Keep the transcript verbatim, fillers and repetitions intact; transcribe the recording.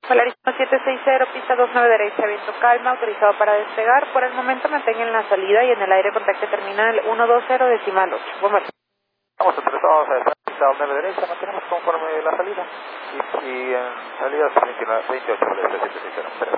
Polarismo siete seis cero, pista dos nueve derecha, viento calma, autorizado para despegar. Por el momento mantengan la salida y en el aire contacto terminal ciento veinte decimal ocho. Bueno, Estamos autorizados a esta pista dos nueve derecha, mantenemos conforme la salida. Y, y en salida veintiocho, siete seis cero.